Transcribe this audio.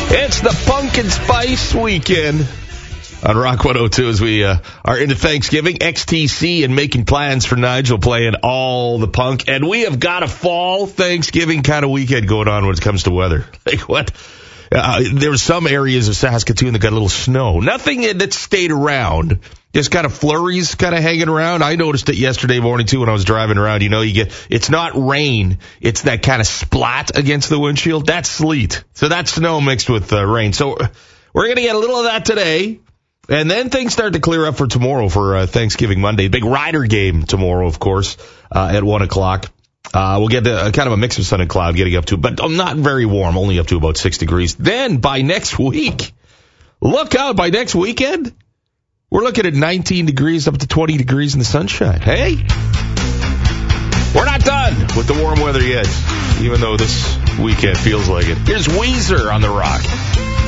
It's the Pumpkin Spice Weekend on Rock 102 as we are into Thanksgiving. XTC and Making Plans for Nigel playing all the punk. And we have got a fall Thanksgiving kind of weekend going on when it comes to weather. Like what? There were some areas of Saskatoon that got a little snow. Nothing that stayed around. Just kind of flurries kind of hanging around. I noticed it yesterday morning, too, when I was driving around. You know, it's not rain. It's that kind of splat against the windshield. That's sleet. So that's snow mixed with rain. So we're going to get a little of that today. And then things start to clear up for tomorrow for Thanksgiving Monday. Big Rider game tomorrow, of course, at 1 o'clock. We'll get kind of a mix of sun and cloud getting up to, but not very warm, only up to about 6 degrees. Then by next week, look out, by next weekend, we're looking at 19 degrees up to 20 degrees in the sunshine. Hey, we're not done with the warm weather yet, even though this weekend feels like it. Here's Weezer on the Rock.